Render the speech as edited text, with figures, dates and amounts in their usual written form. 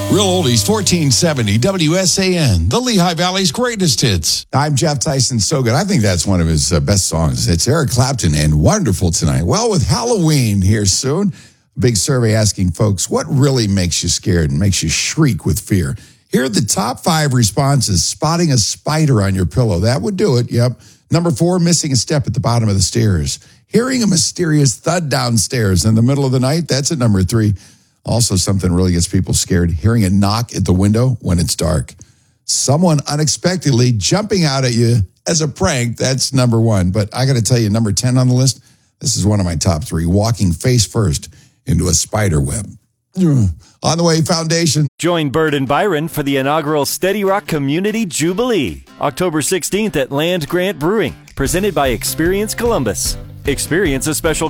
Real Oldies 1470 WSAN, the Lehigh Valley's greatest hits. I'm Jeff Tyson, so good. I think that's one of his best songs. It's Eric Clapton and Wonderful Tonight. Well, with Halloween here soon, a big survey asking folks what really makes you scared and makes you shriek with fear. Here are the top 5 responses. Spotting a spider on your pillow. That would do it. Yep. Number 4, missing a step at the bottom of the stairs. Hearing a mysterious thud downstairs in the middle of the night. That's at number 3. Also, something really gets people scared, hearing a knock at the window when it's dark. Someone unexpectedly jumping out at you as a prank, that's number 1. But I got to tell you, number 10 on the list, this is one of my top 3, walking face first into a spider web. On the Way Foundation. Join Bird and Byron for the inaugural Steady Rock Community Jubilee, October 16th at Land Grant Brewing, presented by Experience Columbus. Experience a special